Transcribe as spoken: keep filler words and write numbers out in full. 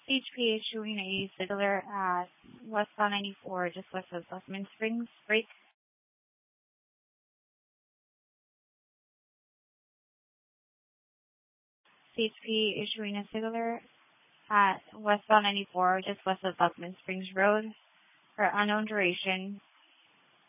C H P issuing a circular at westbound ninety-four, just west of Sussman Springs Break. C H P issuing a circular at westbound ninety-four, just west of Sussman Springs Road, for unknown duration.